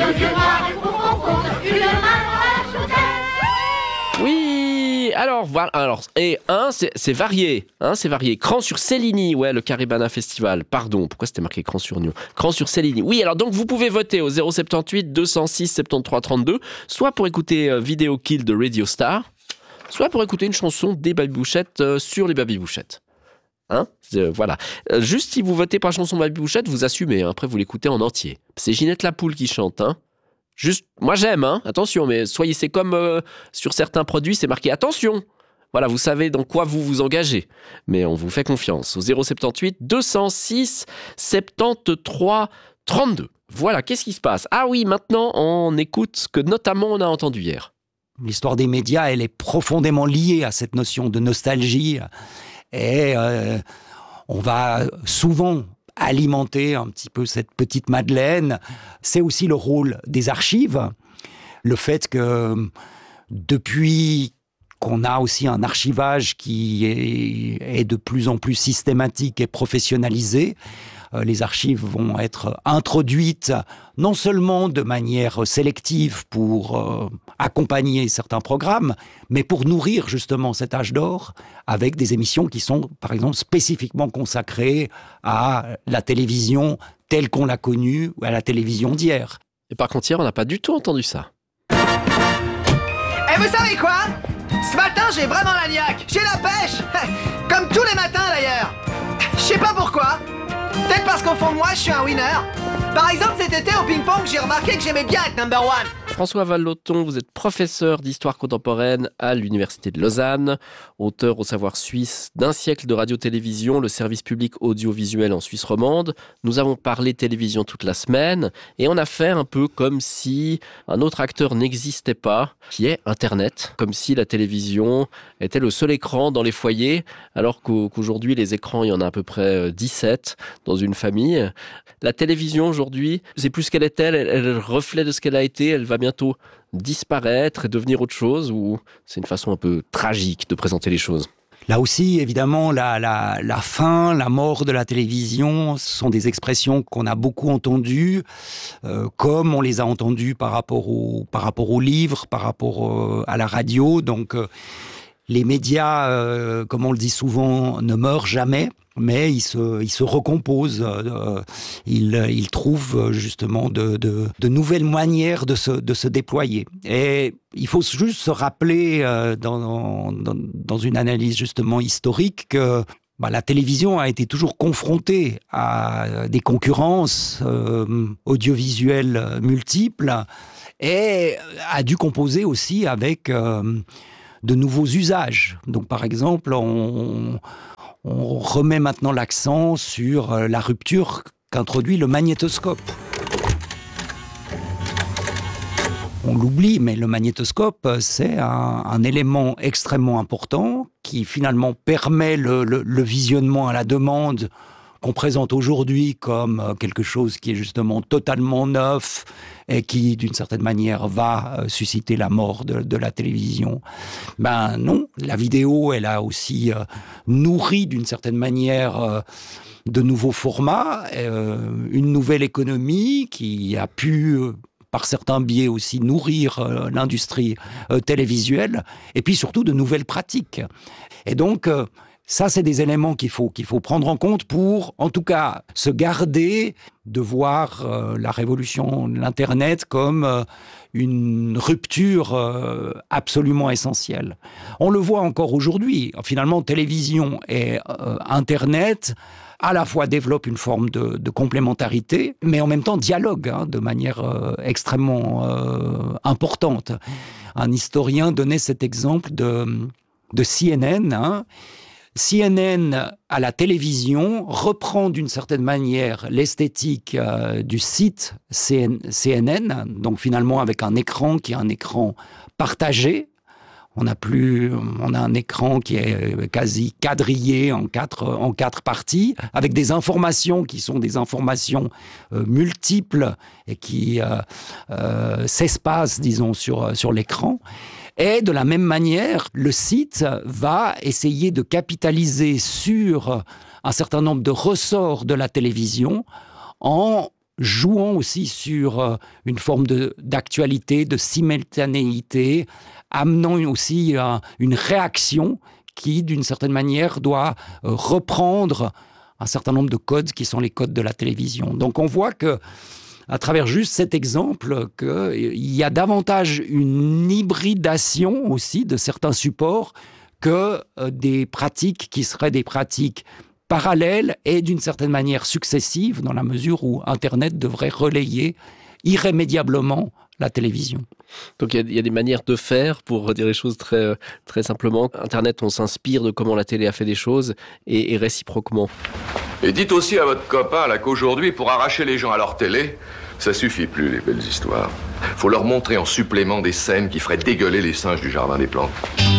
aux yeux noirs et pour qu'on compte, une main dans la chaussette. Oui, alors voilà. Et c'est varié. C'est varié. Cran sur Céligny, ouais, le Caribana Festival. Pardon, pourquoi c'était marqué Cran sur Nyon ? Cran sur Céligny. Oui, alors donc vous pouvez voter au 078 206 73 32, soit pour écouter Vidéo Kill de Radio Star, soit pour écouter une chanson des Babybouchettes sur les Babybouchettes. Voilà. Juste si vous votez par chanson Babybouchette, vous assumez. Après, vous l'écoutez en entier. C'est Ginette Lapoule qui chante. Juste, moi j'aime. Attention, mais c'est comme sur certains produits, c'est marqué attention. Voilà, vous savez dans quoi vous vous engagez. Mais on vous fait confiance. Au 078 206 73 32. Voilà, qu'est-ce qui se passe ? Ah oui, maintenant on écoute ce que notamment on a entendu hier. L'histoire des médias, elle est profondément liée à cette notion de nostalgie. Et on va souvent alimenter un petit peu cette petite Madeleine. C'est aussi le rôle des archives. Le fait que depuis qu'on a aussi un archivage qui est de plus en plus systématique et professionnalisé, les archives vont être introduites non seulement de manière sélective pour accompagner certains programmes, mais pour nourrir justement cet âge d'or avec des émissions qui sont, par exemple, spécifiquement consacrées à la télévision telle qu'on l'a connue, ou à la télévision d'hier. Et par contre, hier, on n'a pas du tout entendu ça. Et vous savez quoi ? Ce matin, j'ai vraiment la niaque. J'ai la pêche. Comme tous les matins, d'ailleurs. Je sais pas pourquoi. Peut-être parce qu'au fond de moi, je suis un winner. Par exemple, cet été au ping-pong, j'ai remarqué que j'aimais bien être number one. François Valloton, vous êtes professeur d'histoire contemporaine à l'Université de Lausanne, auteur au savoir suisse d'un siècle de radio-télévision, le service public audiovisuel en Suisse romande. Nous avons parlé télévision toute la semaine et on a fait un peu comme si un autre acteur n'existait pas, qui est Internet, comme si la télévision était le seul écran dans les foyers, alors qu'aujourd'hui les écrans, il y en a à peu près 17 dans une famille. La télévision aujourd'hui, c'est plus ce qu'elle est elle reflète de ce qu'elle a été, elle va bientôt disparaître et devenir autre chose, ou c'est une façon un peu tragique de présenter les choses? Là aussi, évidemment, la fin, la mort de la télévision, ce sont des expressions qu'on a beaucoup entendues, comme on les a entendues par rapport aux livres, par rapport à la radio. Donc, les médias, comme on le dit souvent, ne meurent jamais, mais ils se recomposent. Ils trouvent justement de nouvelles manières de se déployer. Et il faut juste se rappeler dans une analyse justement historique que la télévision a été toujours confrontée à des concurrences audiovisuelles multiples et a dû composer aussi avec de nouveaux usages. Donc par exemple, on remet maintenant l'accent sur la rupture qu'introduit le magnétoscope. On l'oublie, mais le magnétoscope, c'est un élément extrêmement important qui finalement permet le visionnement à la demande qu'on présente aujourd'hui comme quelque chose qui est justement totalement neuf et qui, d'une certaine manière, va susciter la mort de la télévision. Ben non, la vidéo, elle a aussi nourri, d'une certaine manière, de nouveaux formats, une nouvelle économie qui a pu par certains biais aussi nourrir l'industrie télévisuelle, et puis surtout de nouvelles pratiques. Et donc, ça, c'est des éléments qu'il faut prendre en compte pour, en tout cas, se garder de voir la révolution de l'Internet comme une rupture absolument essentielle. On le voit encore aujourd'hui. Finalement, télévision et Internet à la fois développent une forme de complémentarité, mais en même temps dialoguent de manière extrêmement importante. Un historien donnait cet exemple de CNN, CNN à la télévision reprend d'une certaine manière l'esthétique du site CNN, donc finalement avec un écran qui est un écran partagé. On a un écran qui est quasi quadrillé en quatre parties, avec des informations qui sont des informations multiples et qui s'espacent, disons, sur l'écran. Et de la même manière, le site va essayer de capitaliser sur un certain nombre de ressorts de la télévision en jouant aussi sur une forme d'actualité, de simultanéité, amenant aussi une réaction qui, d'une certaine manière, doit reprendre un certain nombre de codes qui sont les codes de la télévision. Donc on voit que, à travers juste cet exemple, qu'il y a davantage une hybridation aussi de certains supports que des pratiques qui seraient des pratiques parallèles et d'une certaine manière successives, dans la mesure où Internet devrait relayer irrémédiablement la télévision. Donc il y a des manières de faire, pour dire les choses très, très simplement. Internet, on s'inspire de comment la télé a fait des choses et réciproquement. Et dites aussi à votre copain là qu'aujourd'hui, pour arracher les gens à leur télé, ça suffit plus les belles histoires. Faut leur montrer en supplément des scènes qui feraient dégueuler les singes du jardin des plantes.